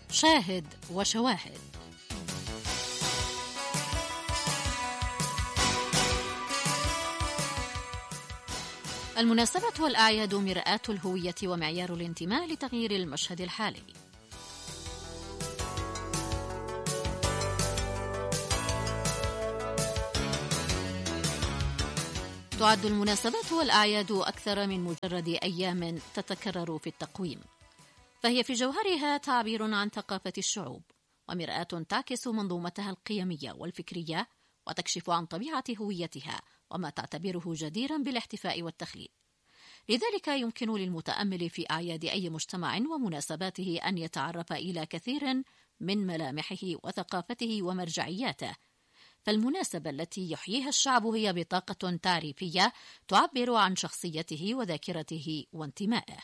شاهد وشواهد. المناسبات والأعياد مرآة الهوية ومعيار الانتماء لتغيير المشهد الحالي. تعد المناسبات والأعياد أكثر من مجرد أيام تتكرر في التقويم، فهي في جوهرها تعبير عن ثقافة الشعوب ومرآة تعكس منظومتها القيمية والفكرية وتكشف عن طبيعة هويتها وما تعتبره جديرا بالاحتفاء والتخليد. لذلك يمكن للمتأمل في أعياد أي مجتمع ومناسباته أن يتعرف إلى كثير من ملامحه وثقافته ومرجعياته، فالمناسبة التي يحييها الشعب هي بطاقة تعريفية تعبر عن شخصيته وذاكرته وانتمائه.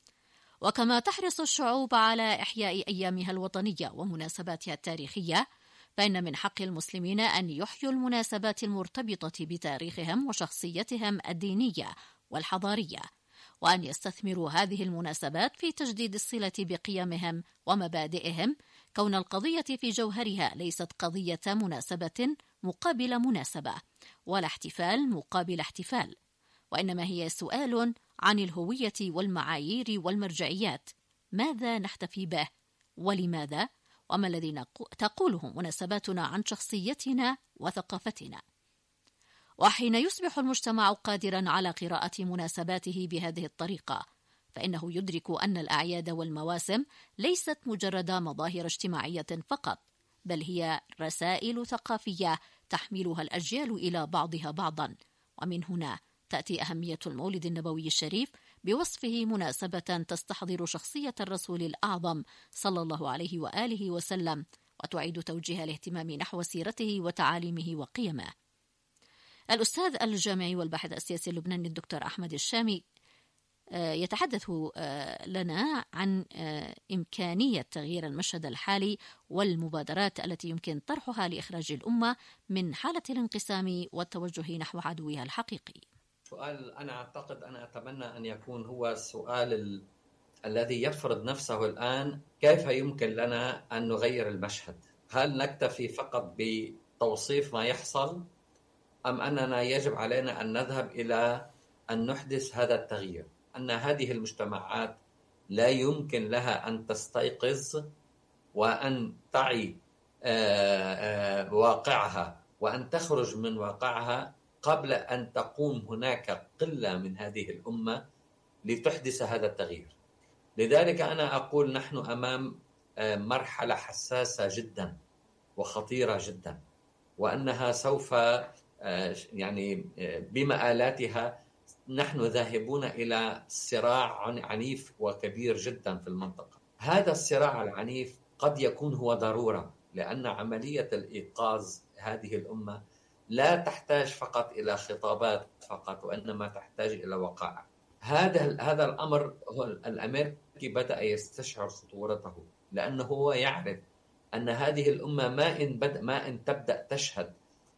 وكما تحرص الشعوب على إحياء أيامها الوطنية ومناسباتها التاريخية، فإن من حق المسلمين أن يحيوا المناسبات المرتبطة بتاريخهم وشخصيتهم الدينية والحضارية، وأن يستثمروا هذه المناسبات في تجديد الصلة بقيمهم ومبادئهم، كون القضية في جوهرها ليست قضية مناسبة مقابل مناسبة ولا احتفال مقابل احتفال، وإنما هي سؤال عن الهوية والمعايير والمرجعيات. ماذا نحتفي به ولماذا؟ وما الذي تقوله مناسباتنا عن شخصيتنا وثقافتنا؟ وحين يصبح المجتمع قادرا على قراءة مناسباته بهذه الطريقة، فإنه يدرك أن الأعياد والمواسم ليست مجرد مظاهر اجتماعية فقط، بل هي رسائل ثقافية تحملها الأجيال إلى بعضها بعضا. ومن هنا تأتي أهمية المولد النبوي الشريف بوصفه مناسبة تستحضر شخصية الرسول الأعظم صلى الله عليه وآله وسلم، وتعيد توجيه الاهتمام نحو سيرته وتعاليمه وقيمه. الأستاذ الجامعي والباحث السياسي اللبناني الدكتور أحمد الشامي يتحدث لنا عن إمكانية تغيير المشهد الحالي والمبادرات التي يمكن طرحها لإخراج الأمة من حالة الانقسام والتوجه نحو عدوها الحقيقي. سؤال أنا أتمنى أن يكون هو السؤال الذي يفرض نفسه الآن: كيف يمكن لنا أن نغير المشهد؟ هل نكتفي فقط بتوصيف ما يحصل، أم أننا يجب علينا أن نذهب إلى أن نحدث هذا التغيير؟ أن هذه المجتمعات لا يمكن لها أن تستيقظ وأن تعي واقعها وأن تخرج من واقعها قبل أن تقوم هناك قلة من هذه الأمة لتحدث هذا التغيير. لذلك أنا أقول نحن أمام مرحلة حساسة جدا وخطيرة جدا، وأنها سوف بمآلاتها نحن ذاهبون إلى صراع عنيف وكبير جدا في المنطقة. هذا الصراع العنيف قد يكون هو ضرورة، لأن عملية الإيقاظ هذه الأمة لا تحتاج فقط إلى خطابات فقط، وإنما تحتاج إلى وقائع. هذا الأمر الأمريكي بدأ يستشعر خطورته، لأنه هو يعرف أن هذه الأمة ما إن تبدأ تشهد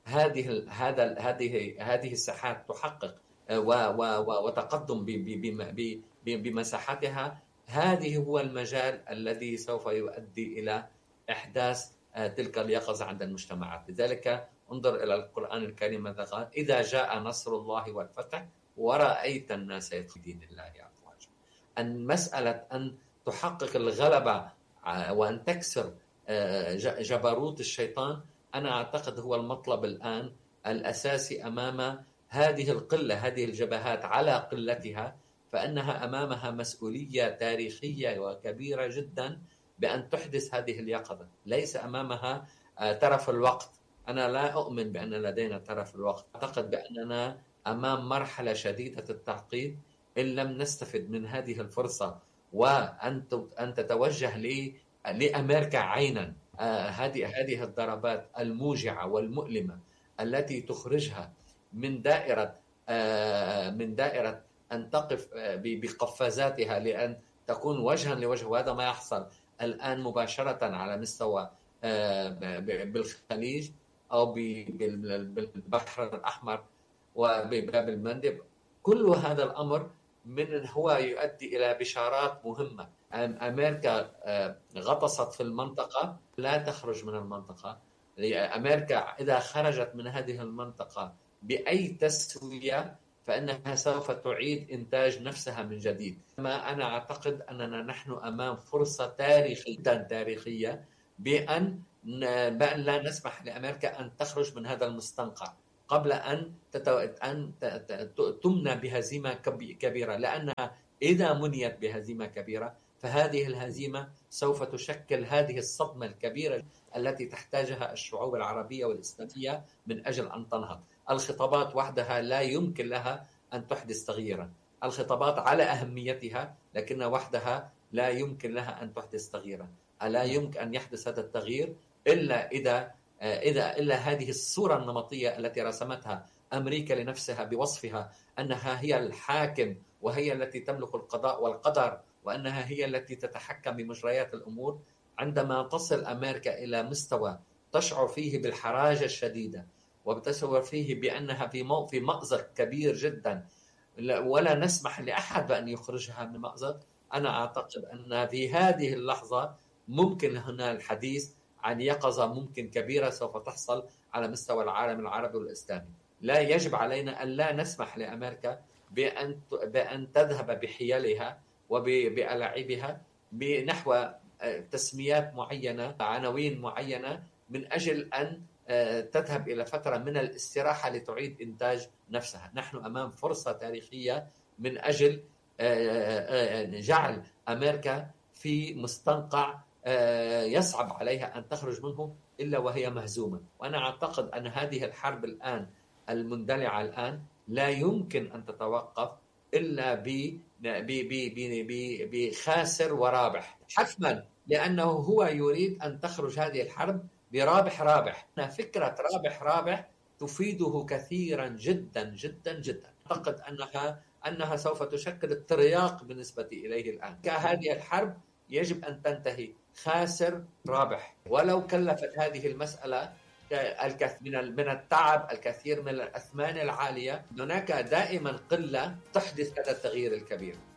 هذه الساحات تحقق وتقدم بمساحتها، هذه هو المجال الذي سوف يؤدي إلى إحداث تلك اليقظة عند المجتمعات. لذلك انظر إلى القرآن الكريم ماذا قال: إذا جاء نصر الله والفتح ورأيت الناس يدخلون في دين الله أفواجا. أن مسألة أن تحقق الغلبة وأن تكسر جبروت الشيطان، أنا أعتقد هو المطلب الآن الأساسي أمام هذه القلة، هذه الجبهات على قلتها، فإنها أمامها مسؤولية تاريخية وكبيرة جدا بأن تحدث هذه اليقظة. ليس أمامها ترف الوقت. أنا لا أؤمن بأن لدينا ترف الوقت. أعتقد بأننا أمام مرحلة شديدة التعقيد إن لم نستفد من هذه الفرصة وأن تتوجه لأمريكا عينا هذه الضربات الموجعة والمؤلمة التي تخرجها من دائرة أن تقف بقفازاتها لأن تكون وجها لوجه. وهذا ما يحصل الآن مباشرة على مستوى بالخليج أو بالبحر الأحمر وبباب المندب. كل هذا الأمر هو يؤدي إلى بشارات مهمة. أمريكا غطست في المنطقة، لا تخرج من المنطقة. أمريكا إذا خرجت من هذه المنطقة بأي تسوية فإنها سوف تعيد إنتاج نفسها من جديد. أنا أعتقد أننا نحن أمام فرصة تاريخية بأن لا نسمح لأمريكا أن تخرج من هذا المستنقع قبل أن تمنى بهزيمة كبيرة، لأنها إذا منيت بهزيمة كبيرة فهذه الهزيمة سوف تشكل هذه الصدمة الكبيرة التي تحتاجها الشعوب العربية والإسلامية من أجل أن تنهض. الخطابات وحدها لا يمكن لها أن تحدث تغييرا، الخطابات على أهميتها لكن وحدها لا يمكن لها أن تحدث تغييرا. لا يمكن أن يحدث هذا التغيير إلا هذه الصورة النمطية التي رسمتها أمريكا لنفسها بوصفها أنها هي الحاكم وهي التي تملك القضاء والقدر وأنها هي التي تتحكم بمجريات الأمور. عندما تصل أمريكا إلى مستوى تشعر فيه بالحراجة الشديدة وتشعر فيه بأنها في مأزق كبير جدا ولا نسمح لأحد بأن يخرجها من مأزق، أنا أعتقد أن في هذه اللحظة ممكن هنا الحديث عن يقظة ممكن كبيرة سوف تحصل على مستوى العالم العربي والإسلامي. لا يجب علينا أن لا نسمح لأمريكا بأن تذهب بحيلها وبألاعيبها بنحو تسميات معينة، عناوين معينة، من أجل أن تذهب إلى فترة من الاستراحة لتعيد إنتاج نفسها. نحن أمام فرصة تاريخية من أجل جعل أمريكا في مستنقع يصعب عليها أن تخرج منه إلا وهي مهزومة. وأنا أعتقد أن هذه الحرب الآن المندلعة الآن لا يمكن أن تتوقف إلا بخاسر ورابح حتما، لأنه هو يريد أن تخرج هذه الحرب برابح. فكرة رابح تفيده كثيرا جدا جدا جدا. أعتقد أنها سوف تشكل الترياق بالنسبة إليه الآن. هذه الحرب يجب أن تنتهي خاسر رابح، ولو كلفت هذه المسألة الكثير من التعب، الكثير من الأثمان العالية. هناك دائما قلة تحدث هذا التغيير الكبير.